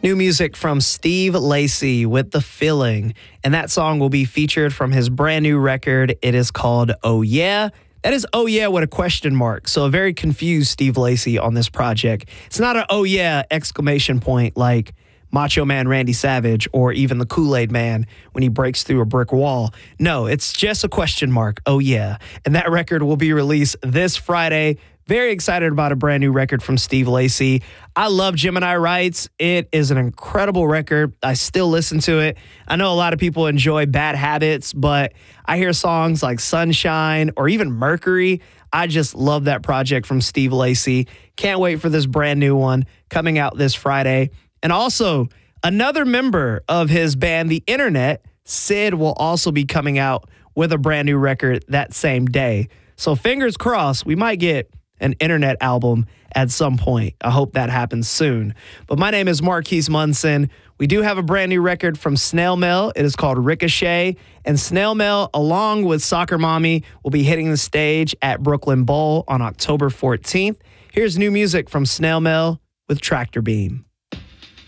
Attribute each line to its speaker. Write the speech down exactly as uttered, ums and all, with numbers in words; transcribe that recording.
Speaker 1: New music from Steve Lacy with The Feeling, and that song will be featured from his brand new record. It is called Oh Yeah. That is Oh Yeah with a question mark, so a very confused Steve Lacy on this project. It's not an Oh Yeah exclamation point like Macho Man Randy Savage or even the Kool-Aid Man when he breaks through a brick wall. No, it's just a question mark, Oh Yeah. And that record will be released this Friday. Very excited about a brand new record from Steve Lacy. I love Gemini Rights. It is an incredible record. I still listen to it. I know a lot of people enjoy Bad Habits, but I hear songs like Sunshine or even Mercury. I just love that project from Steve Lacy. Can't wait for this brand new one coming out this Friday. And also, another member of his band, The Internet, Sid, will also be coming out with a brand new record that same day. So fingers crossed, we might get an Internet album at some point. I hope that happens soon. But my name is Marquise Munson. We do have a brand new record from Snail Mail. It is called Ricochet. And Snail Mail, along with Soccer Mommy, will be hitting the stage at Brooklyn Bowl on October fourteenth. Here's new music from Snail Mail with Tractor Beam.